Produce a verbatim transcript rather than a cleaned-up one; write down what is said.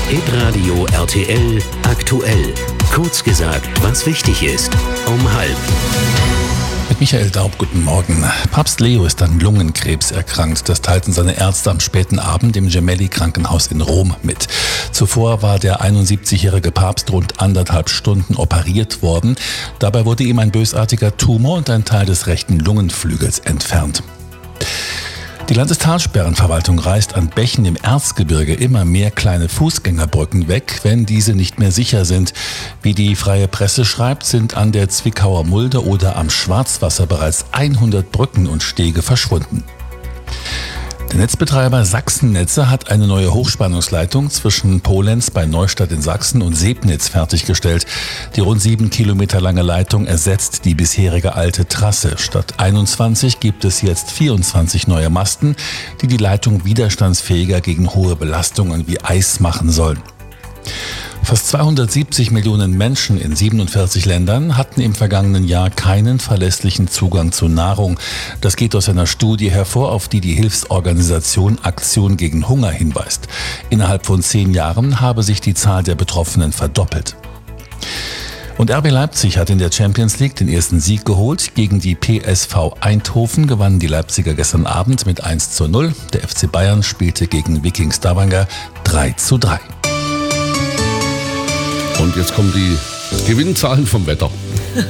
Hitradio R T L aktuell. Kurz gesagt, was wichtig ist. Um halb. Mit Michael Daub, guten Morgen. Papst Leo ist an Lungenkrebs erkrankt. Das teilten seine Ärzte am späten Abend im Gemelli-Krankenhaus in Rom mit. Zuvor war der einundsiebzigjährige Papst rund anderthalb Stunden operiert worden. Dabei wurde ihm ein bösartiger Tumor und ein Teil des rechten Lungenflügels entfernt. Die Landestalsperrenverwaltung reißt an Bächen im Erzgebirge immer mehr kleine Fußgängerbrücken weg, wenn diese nicht mehr sicher sind. Wie die Freie Presse schreibt, sind an der Zwickauer Mulde oder am Schwarzwasser bereits hundert Brücken und Stege verschwunden. Der Netzbetreiber Sachsennetze hat eine neue Hochspannungsleitung zwischen Polenz bei Neustadt in Sachsen und Sebnitz fertiggestellt. Die rund sieben Kilometer lange Leitung ersetzt die bisherige alte Trasse. Statt einundzwanzig gibt es jetzt vierundzwanzig neue Masten, die die Leitung widerstandsfähiger gegen hohe Belastungen wie Eis machen sollen. Fast zweihundertsiebzig Millionen Menschen in siebenundvierzig Ländern hatten im vergangenen Jahr keinen verlässlichen Zugang zu Nahrung. Das geht aus einer Studie hervor, auf die die Hilfsorganisation Aktion gegen Hunger hinweist. Innerhalb von zehn Jahren habe sich die Zahl der Betroffenen verdoppelt. Und R B Leipzig hat in der Champions League den ersten Sieg geholt. Gegen die P S V Eindhoven gewannen die Leipziger gestern Abend mit eins zu null. Der F C Bayern spielte gegen Viking Stavanger drei zu drei. Und jetzt kommen die Gewinnzahlen vom Wetter.